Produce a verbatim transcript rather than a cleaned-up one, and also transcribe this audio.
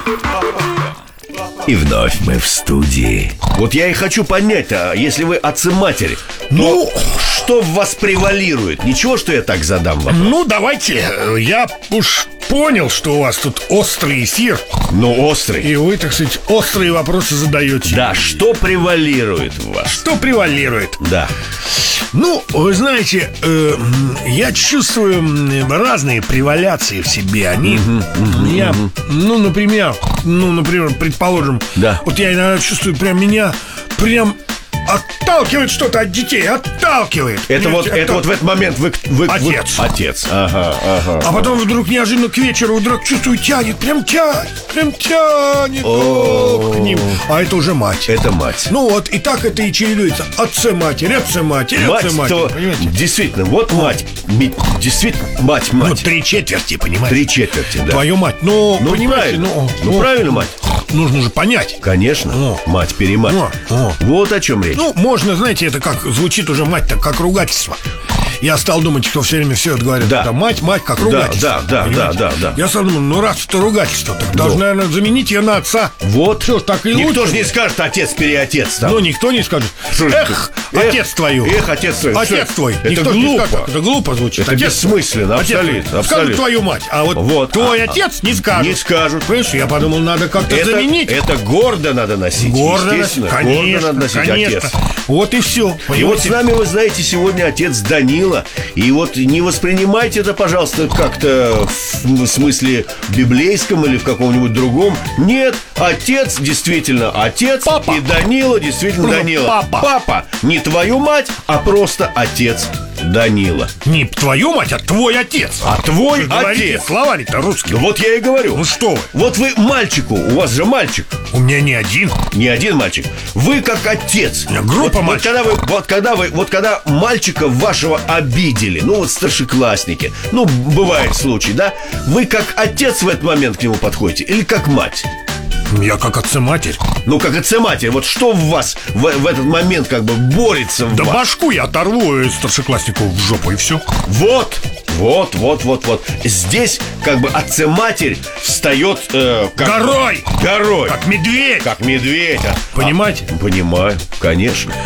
И вновь мы в студии. Вот я и хочу понять, а если вы отец и матерь, ну, что в вас превалирует? Ничего, что я так задам вопрос? Ну, давайте, я уж понял, что у вас тут острый эфир. Ну, острый. И вы, так сказать, острые вопросы задаете. Да, что превалирует в вас? Что превалирует? Да. Ну, вы знаете, э, я чувствую разные преваляции в себе. Они угу, угу, меня, угу. ну, например, ну, например, предположим, да. Вот я иногда чувствую, прям меня прям отталкивает что-то от детей, отталкивает. Это вот, это вот в этот момент вы, вы отец. Вы, отец. Ага, ага. А потом вдруг неожиданно к вечеру вдруг чувствую, тянет, прям тянет, прям тянет о, к ним. А это уже мать. Это мать. Ну вот, и так это и чередуется. Отцы-матерь, отцы-матерь, отцы-матерь. То, действительно, вот мать. Действительно, мать, мать. Ну, три четверти, понимаешь? Три четверти, да. Твою мать. Ну, ну понимаете, правильно. ну, ну, ну, правильно, мать. Нужно же понять. Конечно. О. Мать-перемать. О. О. Вот о чем речь. Ну, можно, знаете, это как звучит уже мать, так как ругательство. Я стал думать, кто все время все это говорит. Да. Это мать, мать, как ругательство. Да, да, да, да, да. Я стал думать, ну раз это ругательство, так да. должны, наверное, заменить ее на отца. Вот. Что ж, так и никто лучше. же не скажет отец, переотец. Там. Ну, никто не скажет. Эх, эх, отец твою. Эх, отец твой. Отец твой. Это никто глупо. Скажет, это глупо звучит. Это отец бессмысленно, абсолютно. Скажут твою мать, а вот, вот. твой а, отец не скажут. Не скажут. Понимаешь, я подумал, надо как-то это, заменить. Это гордо надо носить. Гордо носить, конечно, гордо надо носить конечно. Отец. Вот и все. И вот с нами, вы знаете, сегодня отец Данила. И вот не воспринимайте это, пожалуйста, как-то в смысле библейском или в каком-нибудь другом. Нет, отец действительно отец. Папа. И Данила действительно Данила. Папа. Папа. Не твою мать, а просто отец Данила. Не твою мать, а твой отец. А твой вы отец. Словари-то русские. Ну вот я и говорю. Ну что вы? Вот вы мальчику, у вас же мальчик. У меня не один. Не один мальчик. Вы как отец. У меня группа вот, мальчиков. Вот когда, вы, вот, когда вы, вот когда мальчика вашего обидели, ну вот старшеклассники, ну бывает случай, да? Вы как отец в этот момент к нему подходите или как мать? Я как отца-матерь. Ну, как отца-матерь, вот что в вас в, в этот момент как бы борется в да вас? башку я оторву старшекласснику в жопу, и все. Вот, вот, вот, вот, вот. Здесь как бы отца-матерь встает э, как горой. Горой. Как медведь. Как медведь. Понимаете? А, понимаю, конечно.